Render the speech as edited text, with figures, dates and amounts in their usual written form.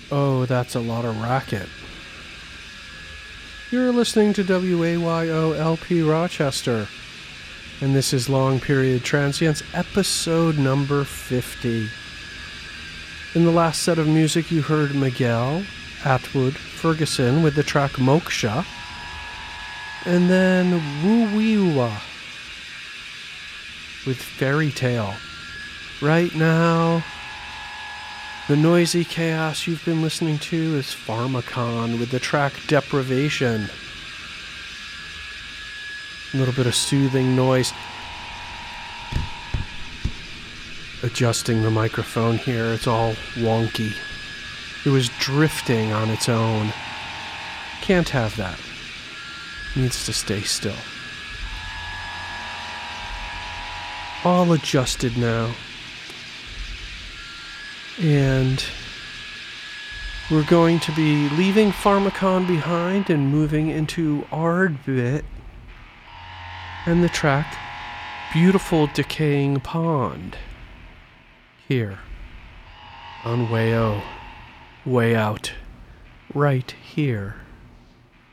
Oh, that's a lot of racket. You're listening to WAYO-LP Rochester, and this is Long Period Transients, episode number 50. In the last set of music, you heard Miguel Atwood Ferguson with the track Moksha, and then Woo Weewa with Fairy Tale. Right now, the noisy chaos you've been listening to is Pharmakon with the track Deprivation. A little bit of soothing noise. Adjusting the microphone here, it's all wonky. It was drifting on its own. Can't have that. Needs to stay still. All adjusted now. And we're going to be leaving Pharmakon behind and moving into Ardbit and the track Beautiful Decaying Pond here on Way O, Way Out, right here.